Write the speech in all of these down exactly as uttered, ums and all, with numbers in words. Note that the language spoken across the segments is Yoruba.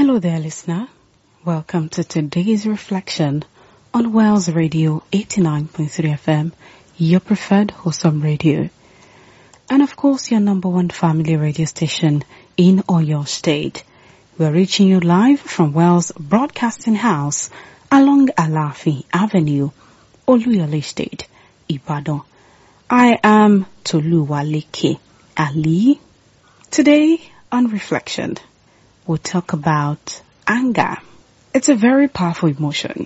Hello there, listener. Welcome to today's reflection on Wells Radio eighty-nine point three F M, your preferred wholesome radio. And of course, your number one family radio station in Oyo State. We're reaching you live from Wells Broadcasting House along Alafi Avenue, Oluyole State, Ibadan. I am Toluwaleke Ali. Today on Reflection, we'll talk about anger. It's a very powerful emotion,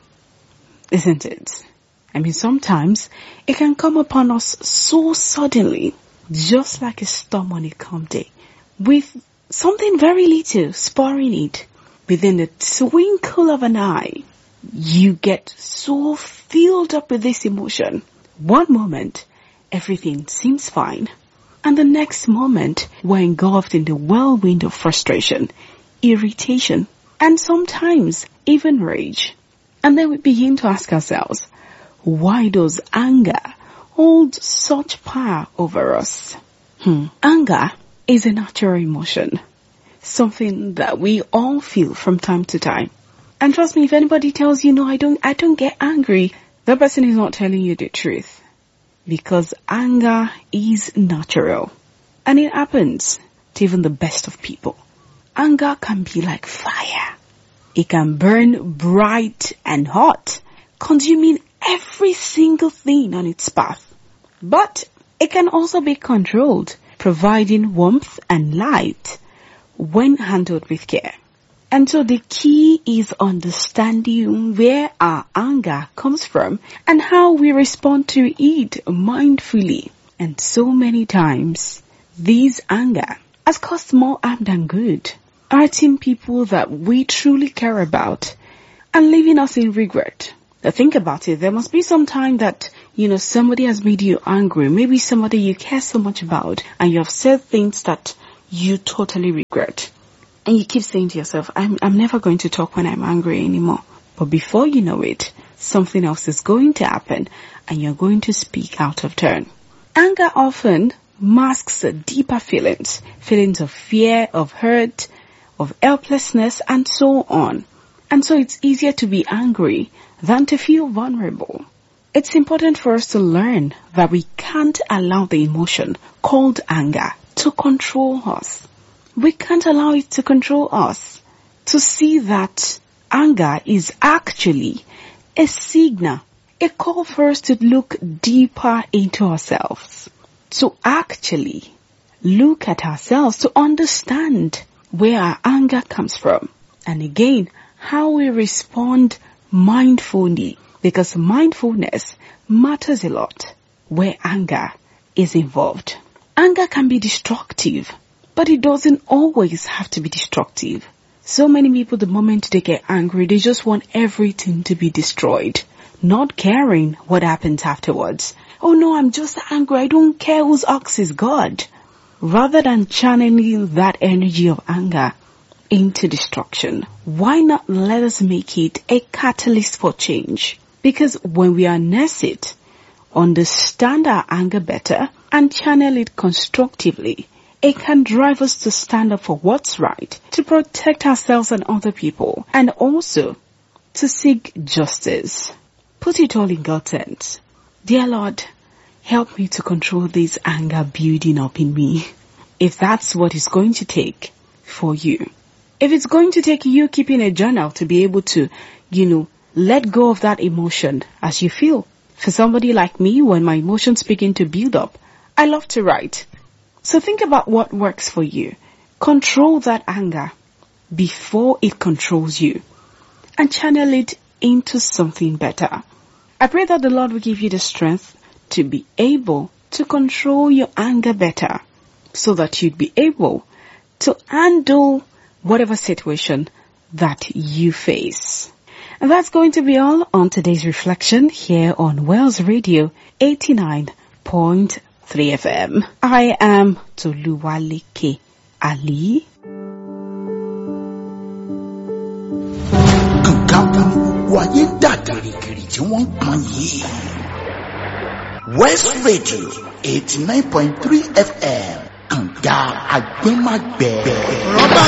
isn't it? I mean, sometimes it can come upon us so suddenly, just like a storm on a calm day, with something very little spurring it. Within the twinkle of an eye, you get so filled up with this emotion. One moment, everything seems fine, and the next moment, we're engulfed in the whirlwind of frustration, irritation, and sometimes even rage. And then we begin to ask ourselves, why does anger hold such power over us? Hmm. Anger is a natural emotion, something that we all feel from time to time. And trust me, if anybody tells you, no, I don't, I don't get angry, that person is not telling you the truth. Because anger is natural. And it happens to even the best of people. Anger can be like fire. It can burn bright and hot, consuming every single thing on its path. But it can also be controlled, providing warmth and light when handled with care. And so the key is understanding where our anger comes from and how we respond to it mindfully. And so many times, this anger has caused more harm than good, hurting people that we truly care about and leaving us in regret. Now think about it. There must be some time that, you know, somebody has made you angry. Maybe somebody you care so much about and you have said things that you totally regret. And you keep saying to yourself, I'm, I'm never going to talk when I'm angry anymore. But before you know it, something else is going to happen and you're going to speak out of turn. Anger often masks deeper feelings, feelings of fear, of hurt, of helplessness, and so on. And so it's easier to be angry than to feel vulnerable. It's important for us to learn that we can't allow the emotion called anger to control us. We can't allow it to control us. To see that anger is actually a signal, a call for us to look deeper into ourselves. To actually look at ourselves, to understand where our anger comes from. And again, how we respond mindfully. Because mindfulness matters a lot where anger is involved. Anger can be destructive, but it doesn't always have to be destructive. So many people, the moment they get angry, they just want everything to be destroyed, not caring what happens afterwards. Oh no, I'm just angry. I don't care whose ox is God. Rather than channeling that energy of anger into destruction, why not let us make it a catalyst for change? Because when we harness it, understand our anger better, and channel it constructively, it can drive us to stand up for what's right, to protect ourselves and other people, and also to seek justice. Put it all in God's hands. Dear Lord, help me to control this anger building up in me. If that's what it's going to take for you. If it's going to take you keeping a journal to be able to, you know, let go of that emotion as you feel. For somebody like me, when my emotions begin to build up, I love to write. So think about what works for you. Control that anger before it controls you and channel it into something better. I pray that the Lord will give you the strength to be able to control your anger better so that you'd be able to handle whatever situation that you face. And that's going to be all on today's reflection here on Wells Radio eighty-nine point three F M. I am Toluwaleke Ali. West Radio eighty-nine point three F M. Kànga Àgbẹ̀màgbẹ̀. Rọ́bà ti dá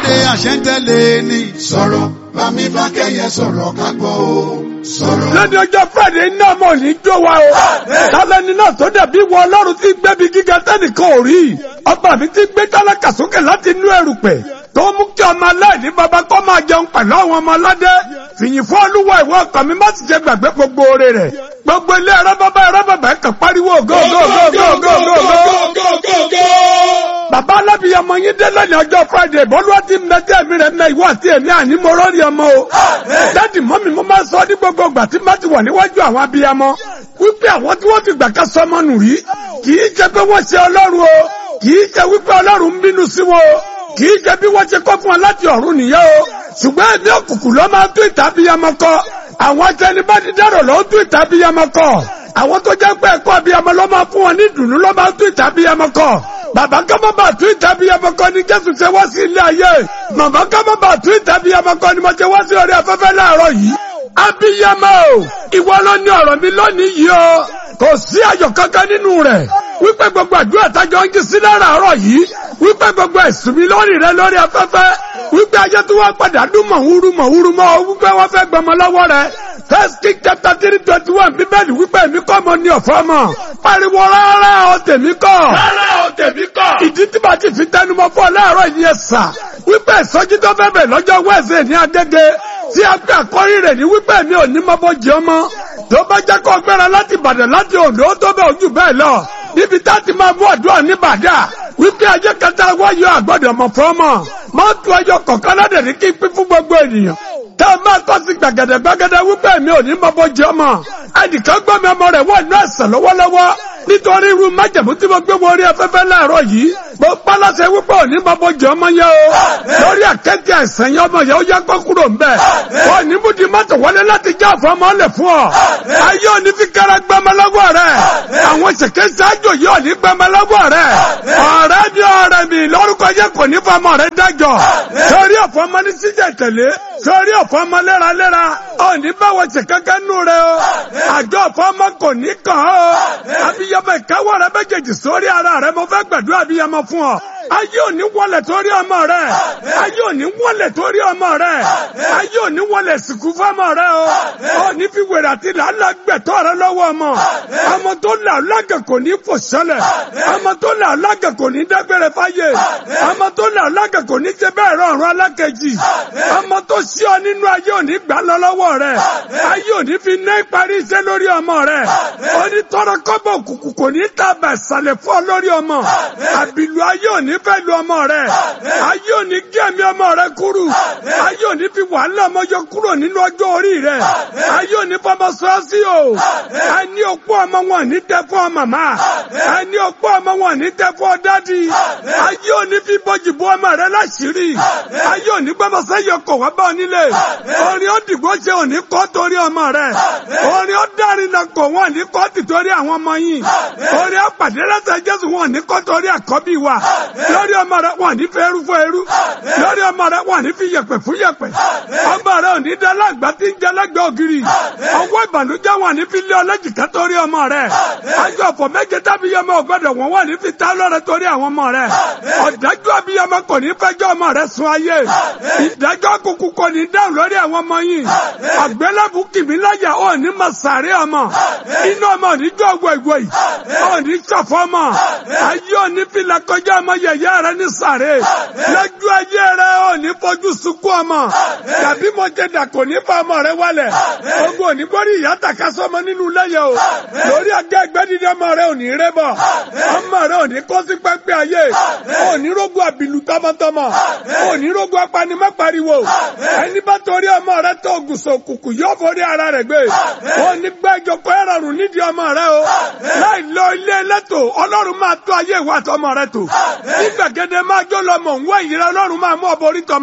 Aládé àṣẹ́ntẹ́lẹ̀ ni. Sọ̀rọ̀ bámi Fákẹ́yẹ sọ̀rọ̀ ká gbọ́ o. Sọ̀rọ̀. Lónìí ọjọ́ Friday náà mọ̀ ní jó wa o. Tálẹ́ni náà tó dẹ̀bí wọ Ọlọ́run tí gbẹ́bí gíga tẹ́nìkan ò rí. Ọba mi ti gbé tálákà sókè láti inú ẹrùpẹ̀. Tó mú kí ọmọ aláìní bàbá kọ́ máa jẹun pẹ̀lú àwọn ọmọ aládé. Fìyìn fún Olúwa ìwọ ọkàn mi má sì jẹ gbàgbé gbogbo oore rẹ̀. Gbogbo ilé ẹ̀rọ bàbá ẹ̀rọ bàbá ẹ̀kàn pariwo go go go go go go go. Bàbá alábìyamọ yín dé lónìí ọjọ́ Friday bọ́lú àti mẹ́tẹ́ mi rẹ̀ mẹ́ ìwọ àti èmi àní mo rọ́ọ̀rì ọmọ o. Dáàdì mọ́mì mo máa sọ ní gbogbo ìgbà tí má ti wà níwájú àwọn abiyamọ. Wípé àwọn tí wọ́n fi gbà ká sọmọ nù rí. Kì í jẹ́ pé wọ́n ṣe Ọlọ́run o. Kì í jẹ́ wípé Ọlọ́run ń bínú sí wọn o. Kì í jẹ́ bí wọ́n ṣe kọ́ fún ọ láti ọ̀run nìyẹn o. Ṣùgbọ́n ẹ̀mí òkùnkùn ló máa tún ìta abiyamọ kọ. Àwọn atẹnibánidárò ló tún ìta abiyamọ kọ. Àwọn tó jẹ́ pé ẹ̀kọ́ abiyamọ ló máa fún wọn ní ìdùnnú ló máa tún ìta abiyamọ kọ. Bàbá ká má bàa tún ìta abiyamọ kọ ni Jésù ṣe wá sí ilé ayé. Màmá ká má bàa tún ìta abiyamọ kọ ni mo ṣe wá sí orí afẹ́fẹ́ láàárọ̀ yìí. Abiyamọ o, ìwọ ló ní ọ̀rọ̀ mi lónìí yìí o. Kò sí ayọ̀ kankan nínú rẹ̀. Wípé gbogbo àdúrà tájọ ń jí sí láàárọ̀ yìí. Wípé gbogbo ẹ̀sùn mi lórí rẹ lórí afẹ́fẹ́. Wípé ayé tó wá padà dún mọ̀húrú mọ̀húrú mọ́ wípé wọ́n fẹ́ gbọmọ lọ́wọ́ rẹ̀. First King chapter three twenty one Bíbélì wípé èmi kọ́ mo ní ọ̀fọ́ mọ̀. Pariwo rárá o tèmi kọ́. Rárá o tèmi kọ́. Ìdí tí bá ti fi tẹnumọ́ fún ọ láàárọ̀ yìí ẹ̀ sà. Wípé ìsọjí tó fẹ́ bẹ̀ lọ́jọ́ Wednesday ní Agége. Tí a gbé àkọ́rí rẹ̀ ní wípé èmi ò ní mọ́ bọ́ jẹ́ ọmọ. Tó bá jẹ́ kó gbéra láti Ìbàdàn láti Oǹdó tó bẹ̀ ojú bẹ́ẹ̀ lọ. Níbi tá ti máa mú àdúrà ní Bàdà. Wípé ajé kẹta wáyọ àgbọ̀dọ̀ mọ̀ fọ́mọ̀. Máa tu ẹyọ kọ̀ọ̀kan lọ́dẹ̀ ní kí n pín fún gbogbo ènìyàn. Tá a máa kọ́ sí gbàgẹ̀dẹ̀ gbàgẹ̀dẹ̀ wípé mi ò ní mọ bó jẹ́ ọmọ. Ẹnìkan gbọ́ mi ọmọ rẹ̀ wọ̀ ní ẹ̀sẹ̀ lọ́wọ́lọ́wọ́. Nítorí irú májẹ̀mú tí mo gbé wọ orí afẹ́fẹ́ láàárọ̀ yìí. Mo pálásẹ̀ wípé ò ní mọ bó jẹ́ ọmọ yẹn o. Lórí àkẹ́tì àìsàn yẹn ọmọ yẹn ó yá kó kúrò ń bẹ̀. Wọ́n ní múdi mọ́tò wọlé láti já àfọmọ́ lẹ̀ fún ọ. Ayé ò ní fi kára gbẹmọ lọ́wọ́ rẹ̀. Àwọn ṣèké sáájò yóò ní gbẹmọ lọ́wọ́ rẹ̀. Ọ̀rẹ́ ni ọ̀rẹ́ mi lórúkọ yẹ kò ní fọmọ rẹ̀ dájọ́. Sórí ọ̀fọmọ ní síjà tẹ̀lé. Sórí ọ̀fọmọ léraléra. Ò ní báwọn ṣe kankan nù rẹ o. Àjọ ọ̀fọmọ kò ní kàn ọ́. Abiyamọ ìkáwọ́ rẹ méjèèjì sórí ara rẹ mo fẹ́ gbàdúrà abiyamọ fún ọ. Ayé ò ní wọlé torí ọmọ rẹ. Ayé ò ní wọlé torí ọmọ rẹ. Ayé ò ní wọlé sìnkú fọmọ rẹ o. Ó ní fi wèrè àti làálàá gbẹ̀tọ́ rẹ lọ́wọ́ ọmọ. Ọmọ tó là lágà kò ní fò sẹ́lẹ̀. Ọmọ tó là lágà kò ní dágbére fáyé. Ọmọ tó là lágà kò ní ṣe bẹ́ẹ̀ rọrùn alákejì. Ọmọ tó ṣí ọ nínú ayé ò ní gbà lọ lọ́wọ́ rẹ. Ayé ò ní fi ná ìparí iṣẹ́ lórí ọmọ rẹ. Ó ní tọrọ kọ́bọ̀ òkùnkùn kò ní tàbà ìsàlẹ̀ fún ọ lórí ọmọ. Àbìlú ayé ò ní fẹ́ lu ọmọ rẹ. Ayé ò ní gé ẹ̀mí ọmọ rẹ kúrú. Ayé ò ní fi wàhálà ọmọ yọ kúrò nínú ọjọ́ orí rẹ. Ayé ò ní fọmọ sọ sí o. Ẹni òpó ọmọ wọn ní tẹ fún ọ màmá. Ẹni òpó ọmọ wọn ní tẹ fún ọ dádì. Ayé ò ní fi bọ́jì bọ́ ọmọ rẹ láṣìírí. Ayé ò ní gbọ́mọ sẹ́yọ kò wá bá ọ nílé. Orin ó dìgbò ṣe ò ní kọ́ torí ọmọ rẹ. Orin ó dárin náà kò wọ́n ní kọ́ tì torí àwọn ọmọ yìí. Orin ó pàdé lẹ́sẹ̀ Jésù wọn ní kọ́ torí àkọ́bí wa. Lórí ọmọ rẹ wọn ní fẹ́ eru fún eru. Lórí ọmọ rẹ wọn ní fi yẹ̀pẹ̀ fún yẹ̀pẹ̀. Ọmọ rẹ ò ní dá lágbá tí ń jẹ lẹ́gbẹ̀ẹ́ ògiri. Ọwọ́ ìbànújẹ́ wọn ní fi lé ọlẹ́jìká torí ọmọ rẹ. Ayọ̀ ọ̀pọ̀ méje tábíyamọ ọ̀gbọ́dọ̀ wọn wọ́n ní fi tá lọ́rẹ torí àwọn ọmọ rẹ. Ọ̀dájú abiyamọ kò ní fẹjọ́ ọmọ rẹ sun ayé. Ìdájọ́ kúkú kò ní dáhùn lórí àwọn ọmọ yìí. Àgbélébù kìmí láyà ò ní máa sàárẹ̀ ọmọ. Inú ọmọ ò ní jọ gbogbo yìí. Ò ní ṣọ̀fọ̀ ọmọ. Ayé ò ní fi làkọjá ọmọ yẹ̀yẹ́ rẹ ní sàárẹ̀. Lójú ayé rẹ ò ní fojú sunkún ọmọ. Tàbí mo jẹ dà kò ní fa ọmọ rẹ wálẹ̀. Ogun ò ní gbórí ìyá tàka sọmọ nínú lẹ́yẹ o. Lórí agẹ́ ẹgbẹ́ dídí ọmọ rẹ ò ní rẹ́ bọ̀. Ọmọ rẹ ò ní kó sí pẹ́pẹ́ ayé. Ò ní rógun àbìlú tọmọtọmọ. Ò ní rógun apanimọ́ pariwo. Ẹni bá torí ọmọ rẹ tó gùsọ̀ kùkù yóò forí ara rẹ̀ gbé. Ò ní gbẹ́jọ kọ́ ẹ̀rọ̀rùn nídìí ọmọ rẹ o. Láì lọ ilé ẹlẹ́tò Ọlọ́run máa tó ayé ìwà àtọmọ rẹ tò. Ní gbàgede máa jó lọ mọ̀ ń wá ìyẹrẹ Ọlọ́run máa mú ọbọ orí tọmọ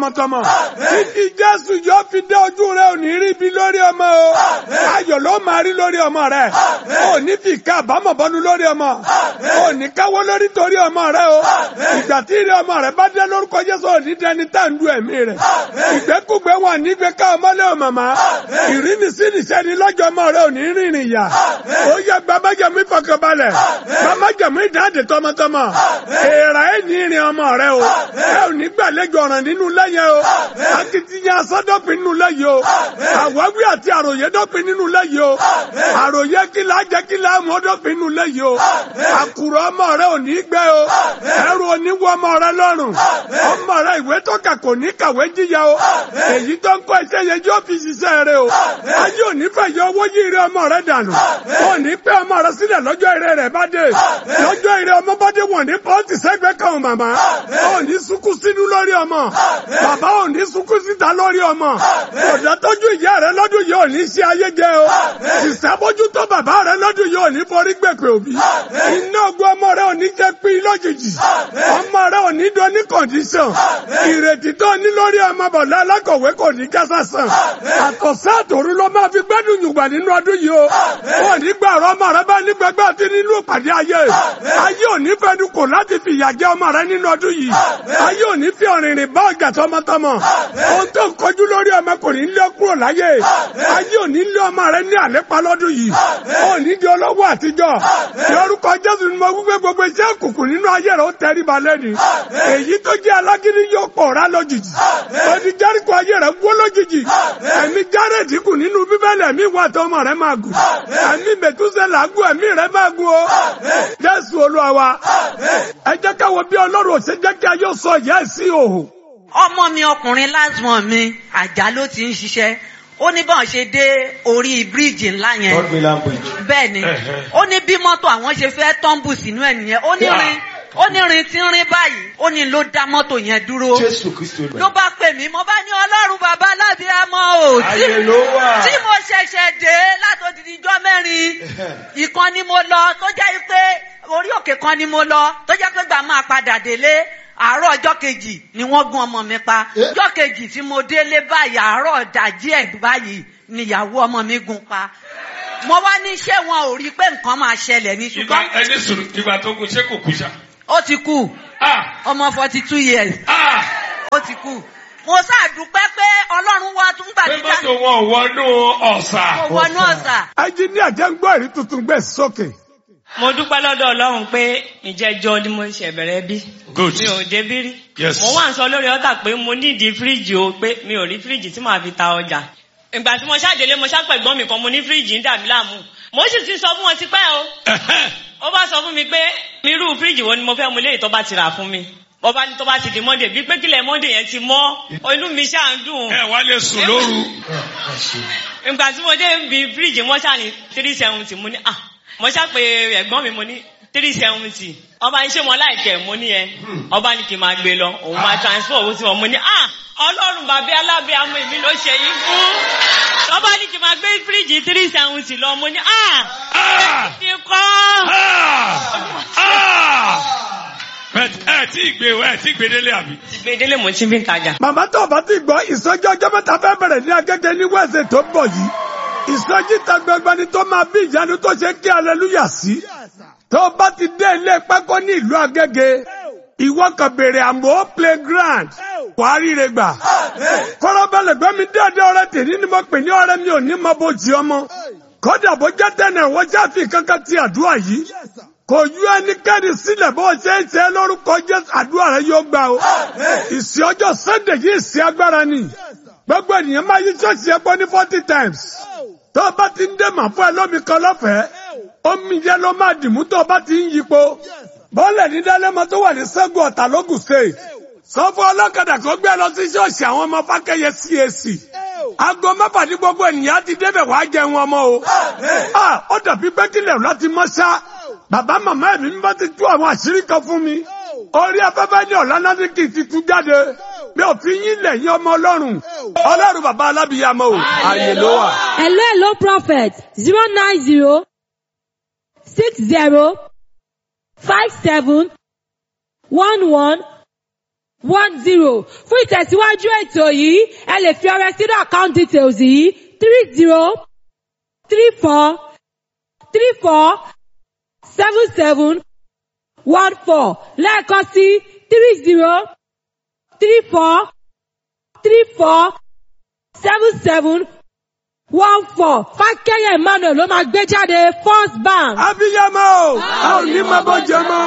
tọmọtọmọ. Títí Jésù yóò fi dé ojú rẹ ò ní rí ibi lórí ọmọ o. Ayọ̀ ló máa rí lórí ọmọ rẹ. Ò ní fi ìka àbámọ̀ bọ́nu lórí ọmọ. Ò ní káwọ́ lórí torí ọmọ rẹ o. Ìgbà tí ìrẹ ọmọ rẹ bá dé lórúkọ Jésù ò ní dẹni tá ń du ẹ̀mí rẹ̀. Ìgbẹ́kúgbẹ́ wọn ní gbé ká ọmọlé o màmá. Ìrínisí nìṣẹ́ ni lọ́jọ́ ọmọ rẹ ò ní rìnrìn ìyà. Ó yẹ gbàmájẹ̀mú ìfọkànbalẹ̀. Gbàmájẹ̀mú ìdáǹdè tọmọtọmọ. Èèrà ẹ̀ ní ìrìn ọmọ rẹ o. Ẹ ò ní gbàlejò ọ̀ràn nínú lẹ́yìn o. Akitiyan asọ́dọ̀pin nínú lẹ́yìn o. Àwáwí àti àròyé dọ́pin nínú lẹ́yìn o. Àròyé kí la jẹ́ kí la mọ́ dọ́pin nínú lẹ́yìn o. Àkùrọ̀ ọmọ rẹ ò ní gbé o. Ẹrù oníwọ ọmọ rẹ lọ́rùn. Ọmọ rẹ ìwé tó kà kò ní kàwé jíya o. Èyí tó ń kọ́ iṣẹ́ yẹn yóò fi ṣiṣẹ́ rẹ o. Ayé ò ní fẹ́ yọ owó yí ire ọmọ rẹ dànù. Ò ní pẹ́ ọmọ rẹ sílẹ̀ lọ́jọ́ ire rẹ̀ bá dé. Lọ́jọ́ ire ọmọ bá dé wọ̀n ní pọ́ǹtì sẹ́gbẹ́ kan màmá. Ò ní sunkún sínú lórí ọmọ. Bàbá ò ní sunkún síta lórí ọmọ. Ọ̀dà tọ́jú ìyá rẹ lọ́dún yìí ò ní ṣe ayé jẹ o. Ìṣàbójú tó bàbá rẹ lọ́dún yìí ò ní forí gbèpè òbí. Iná ogun ọmọ rẹ ò ní jẹ́ pín lójijì. Ọmọ rẹ ò ní dán ní kọ̀ǹdíṣàn. Ìrètí tó ní lórí ọmọ bọ̀dá alákọ̀wé kò ní kásá sàn. Àtọ̀sẹ́ àtòru ló máa fi gbẹ́dùn yùgbà nínú ọdún yìí o. Ó ní gbà ọ̀rọ̀ ọmọ rẹ bá ní gbẹgbẹ́ àti nínú ìpàdé ayé. Ayé ò ní fẹ́nu kò láti fi ìyà jẹ ọmọ rẹ nínú ọdún yìí. Ayé ò ní fi ọ̀rìnrìn bá ọjà tọmọtọmọ. Ohun tó ń kọjú lórí ọmọ kò ní lé kúrò láyé. Ayé ò ní lé ọmọ rẹ ní àlépa lọ́dún yìí. Ó ní di olówó àtijọ́. Lórúkọ Jésù ni mo wípé gbogbo iṣẹ́ òkùnkùn nínú ayé rẹ ó tẹríba lẹ́ni. Èyí tó jẹ́ alágídí yóò pòórá lójijì. Odi Jẹ́ríkò ayé rẹ wó lójijì. Ẹ̀mí Járẹ́dì kù nínú Bíbélì ẹ̀mí wà tó ọmọ rẹ máa gùn. Ẹ̀mí Mètúsẹ́là gùn ẹ̀mí rẹ máa gùn o. Jésù Olúwa wa. Ẹ jẹ́ káwọ bí Ọlọ́run ò ṣe jẹ́ kí ayé sọ ìyá ẹ̀ sí òhò. Ọmọ mi ọkùnrin lásìmọ̀ mi àjà ló ti ń ṣiṣẹ́. Ó ní bọ́n ṣe dé orí bíríìjì ńlá yẹn. Bẹ́ẹ̀ ni. Ó ní bí mọ́tò àwọn ṣe fẹ́ tọ́ǹbù sínú ẹ̀ nìyẹn. Ó ní rin ó ní rin tí ń rin báyìí. Ó ní ló dá mọ́tò yẹn dúró. Jésù Kristi rẹ̀. Ló bá pè mí mo bá ní Ọlọ́run bàbá alábíàmọ́ o. Tí mo ṣẹ̀ṣẹ̀ dé látòdìdí ijọ́ mẹ́rin. Ìkan ni mo lọ tó jẹ́ pé orí òkè kan ni mo lọ tó jẹ́ pé gbà máa padà délé. Àárọ̀ ọjọ́ kejì ni wọ́n gún ọmọ mi pa. Ọjọ́ kejì tí mo délé báyìí àárọ̀ ọ̀dàjí ẹ̀ báyìí níyàwó ọmọ mi gún pa. Mo wá ní ṣé wọn ò rí pé nǹkan máa ṣẹlẹ̀ ní ṣùgbọ́n. Ìgbà ẹni sùn ìgbà tó kù ṣé kò kú ṣá. Ó ti kú. Ọmọ forty two years. Ó ti kú. Mo ṣàdúpẹ́ pé Ọlọ́run wá tún gbà tí. Pé mọ́tò wọn ò wọnú ọ̀sà. Kò wọnú ọ̀sà. Ẹnjíníà jẹ́ ń gbọ́ ìrí tuntun gbé sókè. Mo dúpẹ́ lọ́dọ̀ Ọlọ́run pé ìjẹ́jọ́ ni mo ṣe bẹ̀rẹ̀ bí. Good. Mi ò débí rí. Yes. Mo wá ń sọ lórí ọ̀tà pé mo nídìí fíríjì o pé mi ò rí fíríjì tí màá fi ta ọjà. Ìgbà tí mo ṣàdélé mo ṣàpẹ̀gbọ́n mi kan mo ní fíríjì ń dà mí láàmú. Mo sì ti sọ fún wọn tipẹ́ o. Ó bá sọ fún mi pé irú fíríjì wo ni mo fẹ́ mu léyìí tó bá ti rà fún mi. Mo bá ní tó bá ti di Monday bí pé kílẹ̀ Monday yẹn ti mọ́ inú mi ṣáà ń dùn. Ẹ wá lè sùn lóru. Ìgbà tí mo dé bí fíríjì mo ṣáà ní three seventy mo ní ah mo ṣá pé ẹ̀gbọ́n mi mo ní three seventy ọba ní ṣé mo láìkẹ́ mo ní ẹ ọba ní kí n máa gbé lọ òun máa transfer owó sí wọn mo ní ah Ọlọ́run bàbá alábẹ́ àmọ́ èmi ló ṣe yín fún ọba ní kí n máa gbé fíríjì three seventy lọ mo ní ah ti kọ́. ẹ tí ì gbé ẹ tí ì gbé délé àbí. ti gbé délé mo ti fi ń tajà. Màmá tó bá ti gbọ́ ìsọjí ọjọ́ mẹ́ta fẹ́ bẹ̀rẹ̀ ní Agége ní wẹ́ẹ̀sì tó bọ̀ yìí. Ìsọjí ta gbẹgbẹ ni tó máa bí ìyanu tó ṣe kí aleluya sí. Tó bá ti dé ilé pákó ní ìlú Agége, ìwọ kan bèrè àmọ́ playground wàá ríre gbà. Kọ́rọ́bẹ̀lẹ̀ gbọ́ mi déédéé ọ̀rẹ́ tèmi ni mo pè ní ọ̀rẹ́ mi ò ní mọ bó jí ọmọ. Kódà bó jẹ́ tẹ́nẹ̀ wọ́n jáfi kankan ti àdúrà yìí. Kò yú ẹnikẹ́ni sílẹ̀ bó ṣe ń ṣe lórúkọ Jésù àdúrà rẹ yóò gbà o. Ìsìn ọjọ́ Sunday yìí ìsìn agbára ni. Gbogbo ènìyàn máa yí ṣọ́ọ̀ṣì ẹ̀pọ̀ ní forty times. Tó o bá ti ń dé màá fún ẹ lómi kan lọ́fẹ̀ẹ́. Omi yẹn ló máa dìmú tó o bá ti ń yípo. Bọ́ọ̀lẹ̀ ní Dálẹ́mọ tó wà ní Ṣẹ́gun Ọ̀tà lógùn state. Sọ fún ọlọ́kadà kó gbé lọ sí ṣọ́ọ̀ṣì àwọn ọmọ Fákẹ́yẹ C A C. Aago mẹ́fà ní gbogbo ènìyàn ti débẹ̀ wá jẹun ọmọ o. Ó dàbí pẹ́kílẹ̀ láti mọ́ ṣá. Bàbá màmá ẹ̀mí mi bá ti tú àwọn àṣírí kan fún mi. Orí afẹ́fẹ́ ní ọ̀la náà ní kì í ti tú jáde. Mi ò fi yín lẹ̀ yín ọmọ Ọlọ́run. Ọlọ́run bàbá alábìyamọ o. Àyè ló wà. Hello, hello, prophet. Zero nine zero six zero five seven one one one zero. Fún ìtẹ̀síwájú ètò yìí, ẹ lè fi ọrẹ sínú account details yìí three zero three four three four seven seven one four lẹ́ẹ̀kan sí three zero three four three four seven seven one four. Fákẹ́yẹ̀ Emmanuel ló máa gbé jáde First Bank. Abiyamọ, a ò ní máa bọ́ jẹ mọ́.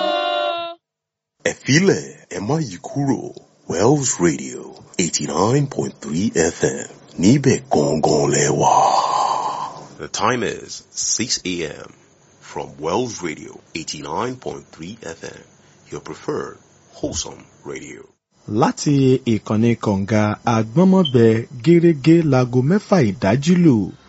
Ẹ filẹ̀, ẹ má yí kúrò. Wells Radio eighty nine point three F M. Níbẹ̀ gangan lẹ wà. The time is six a.m. from Wells Radio eighty nine point three F M. Your preferred wholesome radio. Láti ìkànnì kọ̀ǹga àgbọ́nmọ́bẹ gẹ́rẹ́gẹ́ láago mẹ́fà ìdájí lù.